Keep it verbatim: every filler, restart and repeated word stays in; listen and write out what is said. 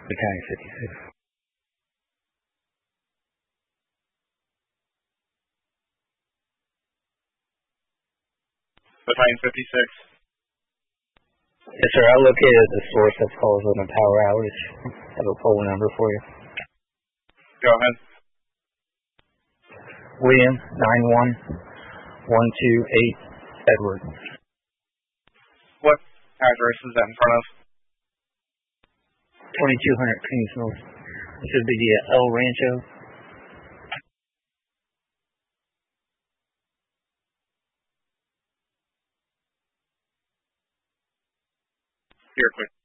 Battalion fifty-six. Battalion fifty-six. Yes, sir. I located the source that's causing a power outage. I have a phone number for you. Go ahead. William, nine one one two eight, Edward. What address is that in front of? twenty-two hundred Kings North. This should be the El Rancho. Here, quick.